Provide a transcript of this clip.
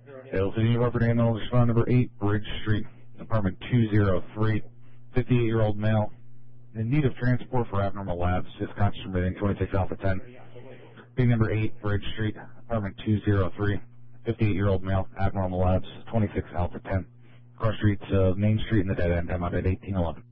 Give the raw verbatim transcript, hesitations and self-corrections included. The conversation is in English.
L C D Robert Animals, respond number eight, Bridge Street, apartment two oh three, fifty-eight-year-old male, in need of transport for abnormal labs, is conscious breathing, twenty-six Alpha ten. Being number eight, Bridge Street, apartment two oh three, fifty-eight-year-old male, abnormal labs, twenty-six Alpha ten. Cross streets of Main Street in the dead end, I'm out at eighteen eleven.